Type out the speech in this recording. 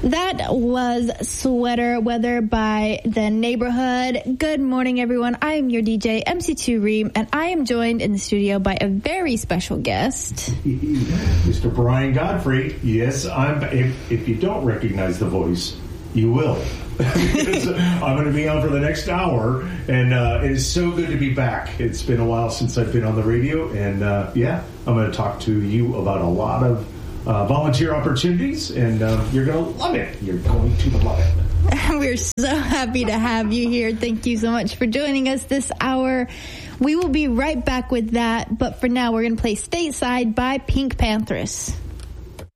That was Sweater Weather by The Neighborhood. Good morning, everyone. I am your DJ, MC2 Reem, and I am joined in the studio by a very special guest. Mr. Brian Godfrey. Yes, if you don't recognize the voice, you will. I'm going to be on for the next hour, and it is so good to be back. It's been a while since I've been on the radio, and I'm going to talk to you about a lot of volunteer opportunities, and you're going to love it. You're going to love it. We're so happy to have you here. Thank you so much for joining us this hour. We will be right back with that, but for now, we're going to play Stateside by Pink Panthers.